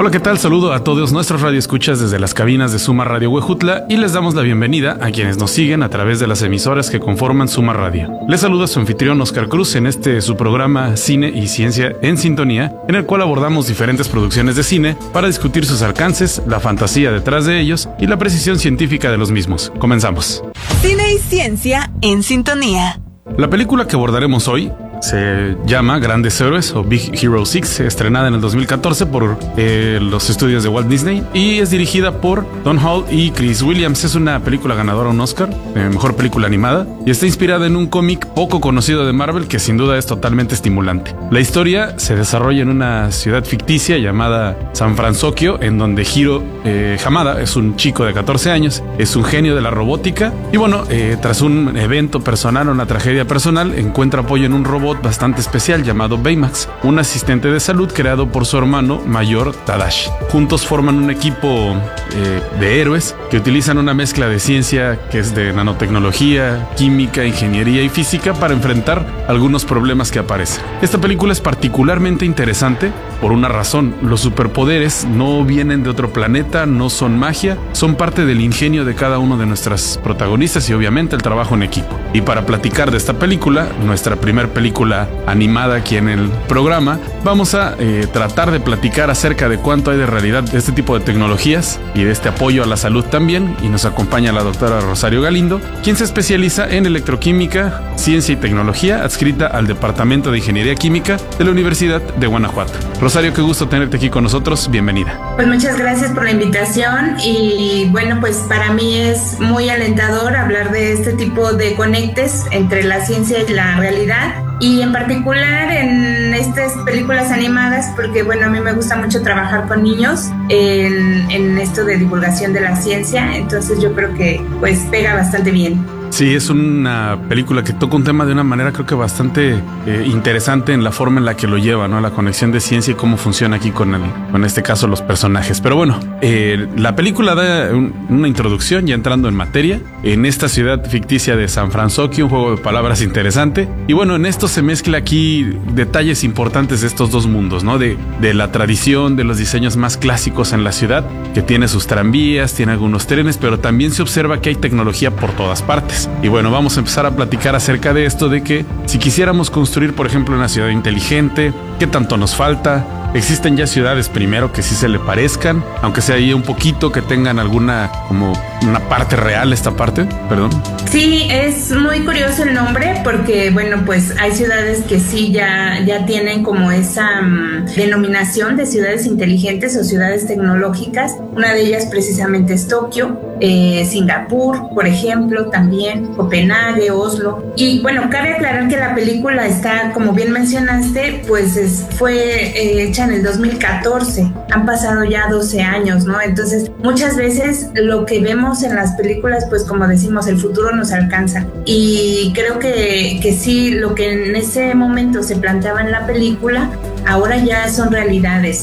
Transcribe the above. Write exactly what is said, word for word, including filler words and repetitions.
Hola, ¿qué tal? Saludo a todos nuestros radioescuchas desde las cabinas de Suma Radio Huejutla y les damos la bienvenida a quienes nos siguen a través de las emisoras que conforman Suma Radio. Les saluda su anfitrión Oscar Cruz en este su programa Cine y Ciencia en Sintonía, en el cual abordamos diferentes producciones de cine para discutir sus alcances, la fantasía detrás de ellos y la precisión científica de los mismos. Comenzamos. Cine y Ciencia en Sintonía. La película que abordaremos hoy se llama Grandes Héroes o Big Hero seis, estrenada en el dos mil catorce por eh, los estudios de Walt Disney y es dirigida por Don Hall y Chris Williams. Es una película ganadora a un Oscar, eh, mejor película animada, y está inspirada en un cómic poco conocido de Marvel que sin duda es totalmente estimulante. La historia se desarrolla en una ciudad ficticia llamada San Francisco, en donde Hiro eh, Hamada es un chico de catorce años, es un genio de la robótica y bueno, eh, tras un evento personal o una tragedia personal, encuentra apoyo en un robot bastante especial llamado Baymax, un asistente de salud creado por su hermano mayor Tadashi. Juntos forman un equipo eh, de héroes que utilizan una mezcla de ciencia que es de nanotecnología, química, ingeniería y física para enfrentar algunos problemas que aparecen. Esta película es particularmente interesante por una razón: los superpoderes no vienen de otro planeta, no son magia, son parte del ingenio de cada uno de nuestras protagonistas y obviamente el trabajo en equipo. Y para platicar de esta película, nuestra primer película animada aquí en el programa, vamos a eh, tratar de platicar acerca de cuánto hay de realidad de este tipo de tecnologías y de este apoyo a la salud también, y nos acompaña la doctora Rosario Galindo, quien se especializa en electroquímica, ciencia y tecnología, adscrita al Departamento de Ingeniería Química de la Universidad de Guanajuato. Rosario, qué gusto tenerte aquí con nosotros, bienvenida. Pues muchas gracias por la invitación y bueno, pues para mí es muy alentador hablar de este tipo de conectes entre la ciencia y la realidad, y en particular en estas películas animadas, porque bueno, a mí me gusta mucho trabajar con niños en, en esto de divulgación de la ciencia, entonces yo creo que pues pega bastante bien. Sí, es una película que toca un tema de una manera creo que bastante eh, interesante en la forma en la que lo lleva, ¿no? La conexión de ciencia y cómo funciona aquí con el, con este caso los personajes. Pero bueno, eh, la película da un, una introducción ya entrando en materia en esta ciudad ficticia de San Francisco, un juego de palabras interesante. Y bueno, en esto se mezcla aquí detalles importantes de estos dos mundos, ¿no? De, de la tradición, de los diseños más clásicos en la ciudad, que tiene sus tranvías, tiene algunos trenes, pero también se observa que hay tecnología por todas partes. Y bueno, vamos a empezar a platicar acerca de esto, de que si quisiéramos construir, por ejemplo, una ciudad inteligente, ¿qué tanto nos falta? Existen ya ciudades primero que sí se le parezcan, aunque sea ahí un poquito, que tengan alguna, como una parte real, esta parte, perdón. Sí, es muy curioso el nombre porque, bueno, pues hay ciudades que sí ya, ya tienen como esa um, denominación de ciudades inteligentes o ciudades tecnológicas. Una de ellas precisamente es Tokio, eh, Singapur, por ejemplo, también, Copenhague, Oslo. Y bueno, cabe aclarar que la película está, como bien mencionaste, pues es, fue eh, hecha en el dos mil catorce, han pasado ya doce años, ¿no? Entonces muchas veces lo que vemos en las películas, pues como decimos, el futuro nos alcanza, y creo que, que sí, lo que en ese momento se planteaba en la película ahora ya son realidades.